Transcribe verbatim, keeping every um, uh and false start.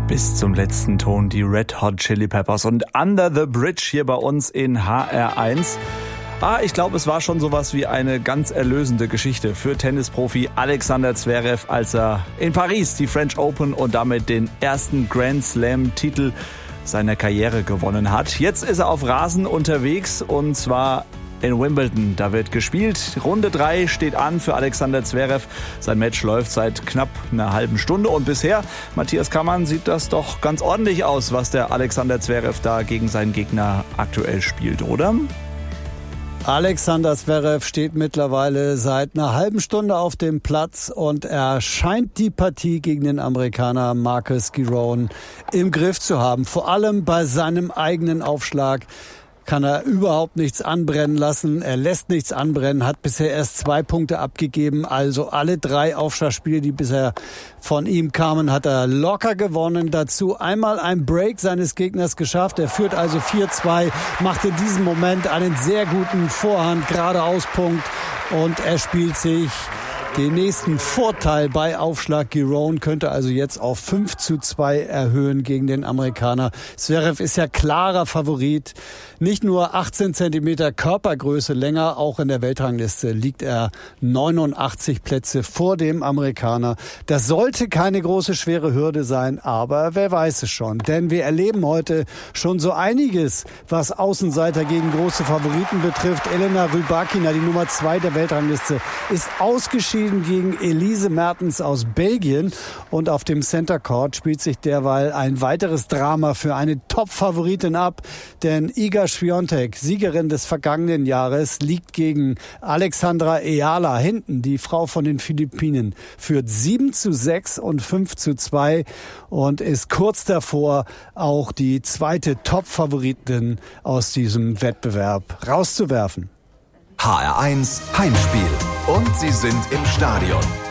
Bis zum letzten Ton die Red Hot Chili Peppers und Under the Bridge hier bei uns in H R eins. Ah, ich glaube, es war schon sowas wie eine ganz erlösende Geschichte für Tennisprofi Alexander Zverev, als er in Paris die French Open und damit den ersten Grand Slam-Titel seiner Karriere gewonnen hat. Jetzt ist er auf Rasen unterwegs und zwar in Wimbledon. Da wird gespielt. Runde drei steht an für Alexander Zverev. Sein Match läuft seit knapp einer halben Stunde und bisher, Matthias Kammann, sieht das doch ganz ordentlich aus, was der Alexander Zverev da gegen seinen Gegner aktuell spielt, oder? Alexander Zverev steht mittlerweile seit einer halben Stunde auf dem Platz und er scheint die Partie gegen den Amerikaner Marcus Giron im Griff zu haben. Vor allem bei seinem eigenen Aufschlag kann er überhaupt nichts anbrennen lassen. Er lässt nichts anbrennen, hat bisher erst zwei Punkte abgegeben. Also alle drei Aufschlagspiele, die bisher von ihm kamen, hat er locker gewonnen. Dazu einmal ein Break seines Gegners geschafft. Er führt also vier zwei, macht in diesem Moment einen sehr guten Vorhand-Geradeauspunkt und er spielt sich den nächsten Vorteil bei Aufschlag. Giron könnte also jetzt auf fünf zu zwei erhöhen gegen den Amerikaner. Zverev ist ja klarer Favorit. Nicht nur achtzehn Zentimeter Körpergröße länger, auch in der Weltrangliste liegt er neunundachtzig Plätze vor dem Amerikaner. Das sollte keine große, schwere Hürde sein, aber wer weiß es schon. Denn wir erleben heute schon so einiges, was Außenseiter gegen große Favoriten betrifft. Elena Rybakina, die Nummer zwei der Weltrangliste, ist ausgeschieden gegen Elise Mertens aus Belgien und auf dem Center Court spielt sich derweil ein weiteres Drama für eine Top-Favoritin ab, denn Iga Swiatek, Siegerin des vergangenen Jahres, liegt gegen Alexandra Eala hinten, die Frau von den Philippinen, führt sieben zu sechs und fünf zu zwei und ist kurz davor, auch die zweite Top-Favoritin aus diesem Wettbewerb rauszuwerfen. H R eins Heimspiel. Und sie sind im Stadion.